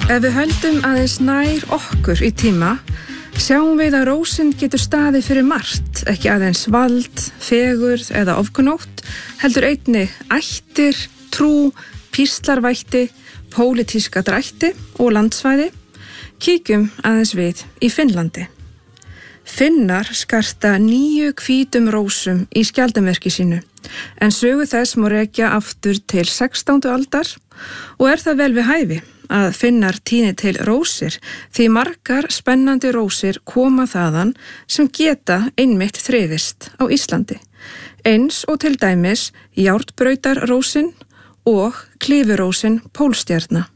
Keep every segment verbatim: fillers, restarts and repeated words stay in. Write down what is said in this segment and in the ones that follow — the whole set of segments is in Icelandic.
Ef við höldum aðeins nær okkur í tíma, sjáum við að rósin getur staðið fyrir margt, ekki aðeins vald, fegurð eða ofgnótt, heldur einnig ættir, trú, píslarvætti, pólitíska drætti og landsvæði. Kíkjum aðeins við í Finnlandi. Finnar skarta níu hvítum rósum í skjaldarmerki sínu, en sögu þess má rekja aftur til sextándu aldar og er það vel við hæfi að Finnar tíni til rósir því margar spennandi rósir koma þaðan sem geta einmitt þrifist á Íslandi, eins og til dæmis járnbrautarrósin og klifurósin pólstjarna.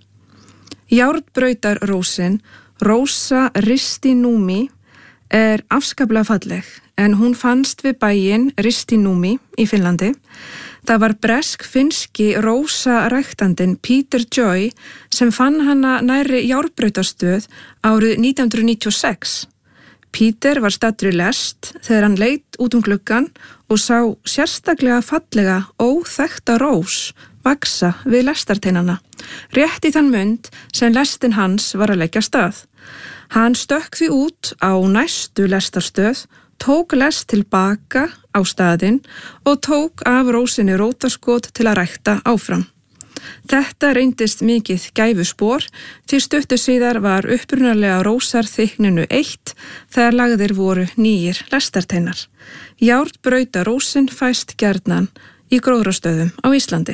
Járnbrautarrósin, Rosa ristinúmi, er afskaplega falleg, en hún fannst við bæinn Ristinúmi í Finnlandi. Það var bresk-finnski rósaræktandinn Peter Joy sem fann hana nærri járnbrautarstöð árið nítján hundruð níutíu og sex. Peter var staddur í lest þegar hann leit út um gluggann og sá sérstaklega fallega óþekkta rós vaksa við lestarteinana, rétt í þann mund sem lestin hans var að leggja stað. Hann stökk því út á næstu lestarstöð, tók lest tilbaka á staðinn og tók af rósinni rótarskot til að rækta áfram. Þetta reyndist mikið gæfuspor því stuttu síðar var upprunalega rósarþykkninu eitt þegar lagðir voru nýjir lestarteinar. Járnbrautarrósin fæst gjarnan í gróðrastöðum á Íslandi.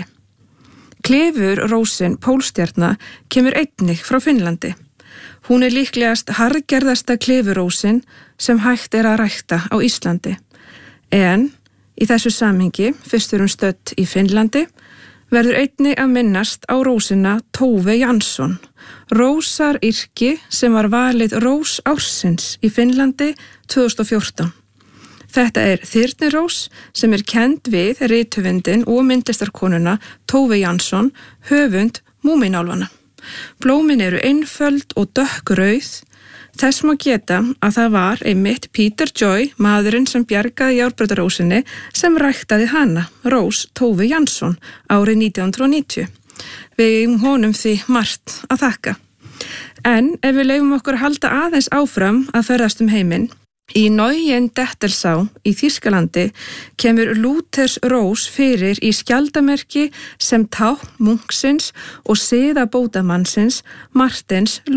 Klifurósin pólstjarna kemur einnig frá Finnlandi. Hún er líklegast harðgerðasta klifurósin sem hægt er að rækta á Íslandi. En í þessu samhengi, fyrst erum stödd í Finnlandi, verður einnig að minnast á rósina Tove Jansson, rósaryrki sem var valið rós ársins í Finnlandi tvö þúsund og fjórtán. Þetta er þyrnirós sem er kennd við rithöfundinn og myndlistarkonuna Tove Jansson, höfund Múmínálfanna. Blómin eru einföld og dökkrauð. Þess má geta að það var einmitt Peter Joy, maðurinn sem bjargaði járnbrautarrósinni, sem ræktaði hana, rós Tove Jansson, árið nítján hundruð níutíu. Við eigum honum því margt að þakka. En ef við leyfum okkur að halda aðeins áfram að ferðast um heiminn, í Neuendettelsau í Þýskalandi kemur Luthers rós fyrir í skjaldarmerki sem tákn munksins og siðabótamannsins Martins